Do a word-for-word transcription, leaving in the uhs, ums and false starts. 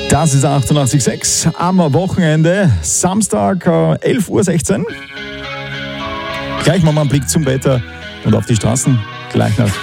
Das ist achtundachtzig Komma sechs am Wochenende, Samstag, elf Uhr sechzehn. Gleich machen wir einen Blick zum Wetter und auf die Straßen. Gleich nach